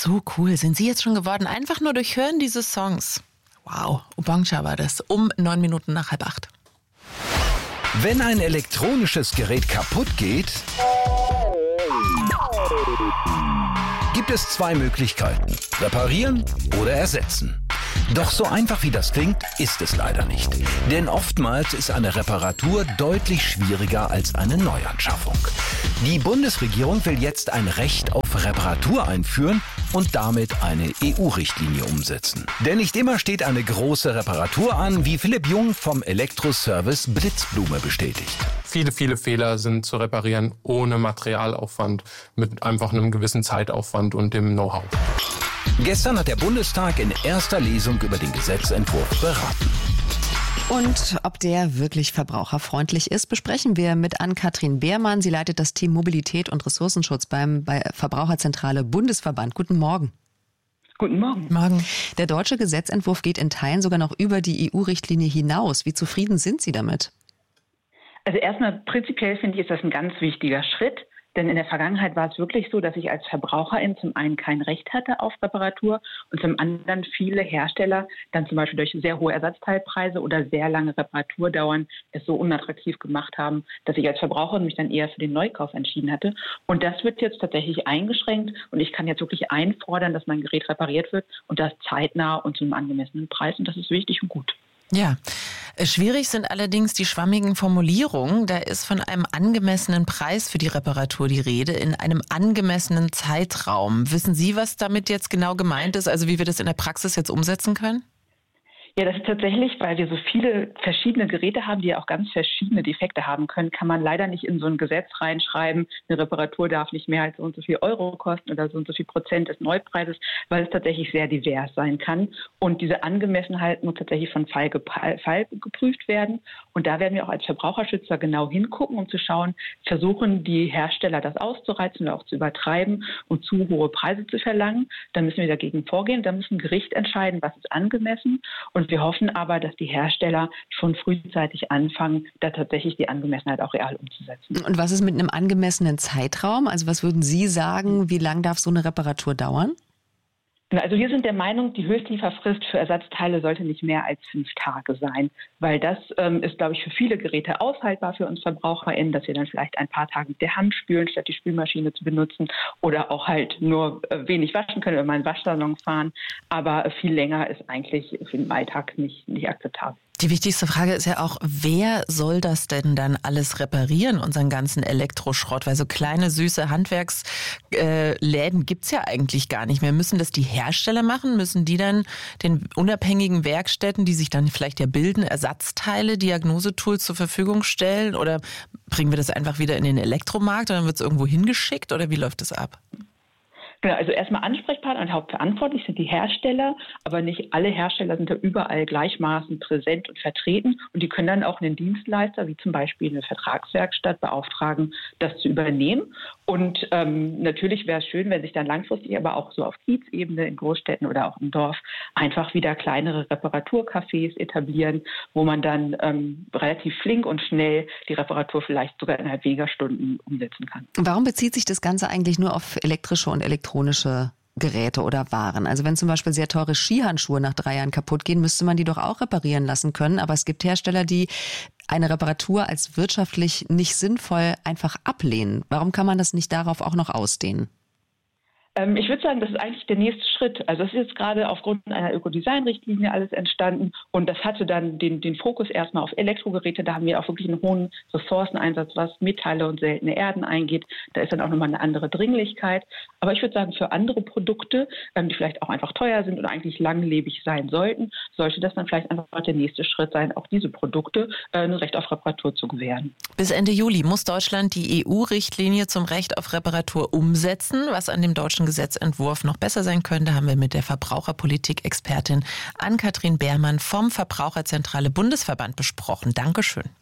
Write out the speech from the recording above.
So cool sind Sie jetzt schon geworden, einfach nur durch Hören dieses Songs. Wow, Ubangcha war das, um 9 Minuten nach 7:30. Wenn ein elektronisches Gerät kaputt geht, gibt es 2 Möglichkeiten: reparieren oder ersetzen. Doch so einfach wie das klingt, ist es leider nicht. Denn oftmals ist eine Reparatur deutlich schwieriger als eine Neuanschaffung. Die Bundesregierung will jetzt ein Recht auf Reparatur einführen und damit eine EU-Richtlinie umsetzen. Denn nicht immer steht eine große Reparatur an, wie Philipp Jung vom Elektroservice Blitzblume bestätigt. Viele Fehler sind zu reparieren ohne Materialaufwand, mit einfach einem gewissen Zeitaufwand und dem Know-how. Gestern hat der Bundestag in erster Lesung über den Gesetzentwurf beraten. Und ob der wirklich verbraucherfreundlich ist, besprechen wir mit Ann-Kathrin Beermann. Sie leitet das Team Mobilität und Ressourcenschutz bei Verbraucherzentrale Bundesverband. Guten Morgen. Guten Morgen. Morgen. Der deutsche Gesetzentwurf geht in Teilen sogar noch über die EU-Richtlinie hinaus. Wie zufrieden sind Sie damit? Also erstmal prinzipiell finde ich, ist das ein ganz wichtiger Schritt. Denn in der Vergangenheit war es wirklich so, dass ich als Verbraucherin zum einen kein Recht hatte auf Reparatur und zum anderen viele Hersteller dann zum Beispiel durch sehr hohe Ersatzteilpreise oder sehr lange Reparaturdauern es so unattraktiv gemacht haben, dass ich als Verbraucherin mich dann eher für den Neukauf entschieden hatte. Und das wird jetzt tatsächlich eingeschränkt und ich kann jetzt wirklich einfordern, dass mein Gerät repariert wird und das zeitnah und zu einem angemessenen Preis. Und das ist wichtig und gut. Ja, schwierig sind allerdings die schwammigen Formulierungen. Da ist von einem angemessenen Preis für die Reparatur die Rede, in einem angemessenen Zeitraum. Wissen Sie, was damit jetzt genau gemeint ist, also wie wir das in der Praxis jetzt umsetzen können? Ja, das ist tatsächlich, weil wir so viele verschiedene Geräte haben, die ja auch ganz verschiedene Defekte haben können, kann man leider nicht in so ein Gesetz reinschreiben, eine Reparatur darf nicht mehr als so und so viel Euro kosten oder so und so viel Prozent des Neupreises, weil es tatsächlich sehr divers sein kann. Und diese Angemessenheit muss tatsächlich von Fall geprüft werden. Und da werden wir auch als Verbraucherschützer genau hingucken, um zu schauen, versuchen die Hersteller das auszureizen oder auch zu übertreiben und zu hohe Preise zu verlangen. Dann müssen wir dagegen vorgehen. Da muss ein Gericht entscheiden, was ist angemessen. Und wir hoffen aber, dass die Hersteller schon frühzeitig anfangen, da tatsächlich die Angemessenheit auch real umzusetzen. Und was ist mit einem angemessenen Zeitraum? Also was würden Sie sagen, wie lang darf so eine Reparatur dauern? Also wir sind der Meinung, die Höchstlieferfrist für Ersatzteile sollte nicht mehr als 5 Tage sein, weil das ist, glaube ich, für viele Geräte aushaltbar für uns VerbraucherInnen, dass wir dann vielleicht ein paar Tage mit der Hand spülen, statt die Spülmaschine zu benutzen oder auch halt nur wenig waschen können, wenn wir in einen Waschsalon fahren. Aber viel länger ist eigentlich für den Alltag nicht akzeptabel. Die wichtigste Frage ist ja auch, wer soll das denn dann alles reparieren, unseren ganzen Elektroschrott? Weil so kleine, süße Handwerksläden gibt's ja eigentlich gar nicht mehr. Müssen das die Hersteller machen? Müssen die dann den unabhängigen Werkstätten, die sich dann vielleicht ja bilden, Ersatzteile, Diagnosetools zur Verfügung stellen? Oder bringen wir das einfach wieder in den Elektromarkt und dann wird's irgendwo hingeschickt? Oder wie läuft das ab? Genau, also erstmal Ansprechpartner und hauptverantwortlich sind die Hersteller, aber nicht alle Hersteller sind da überall gleichmaßen präsent und vertreten und die können dann auch einen Dienstleister, wie zum Beispiel eine Vertragswerkstatt, beauftragen, das zu übernehmen. Und natürlich wäre es schön, wenn sich dann langfristig aber auch so auf Kiezebene in Großstädten oder auch im Dorf einfach wieder kleinere Reparaturcafés etablieren, wo man dann relativ flink und schnell die Reparatur vielleicht sogar innerhalb weniger Stunden umsetzen kann. Warum bezieht sich das Ganze eigentlich nur auf elektrische und elektronische Geräte oder Waren? Also wenn zum Beispiel sehr teure Skihandschuhe nach 3 Jahren kaputt gehen, müsste man die doch auch reparieren lassen können. Aber es gibt Hersteller, die eine Reparatur als wirtschaftlich nicht sinnvoll einfach ablehnen. Warum kann man das nicht darauf auch noch ausdehnen? Ich würde sagen, das ist eigentlich der nächste Schritt. Also das ist jetzt gerade aufgrund einer Ökodesign-Richtlinie alles entstanden und das hatte dann den Fokus erstmal auf Elektrogeräte. Da haben wir auch wirklich einen hohen Ressourceneinsatz, was Metalle und seltene Erden eingeht. Da ist dann auch nochmal eine andere Dringlichkeit. Aber ich würde sagen, für andere Produkte, die vielleicht auch einfach teuer sind oder eigentlich langlebig sein sollten, sollte das dann vielleicht einfach der nächste Schritt sein, auch diese Produkte ein Recht auf Reparatur zu gewähren. Bis Ende Juli muss Deutschland die EU-Richtlinie zum Recht auf Reparatur umsetzen. Was an dem deutschen Gesetzentwurf noch besser sein könnte, haben wir mit der Verbraucherpolitik-Expertin Ann-Kathrin Beermann vom Verbraucherzentrale Bundesverband besprochen. Dankeschön.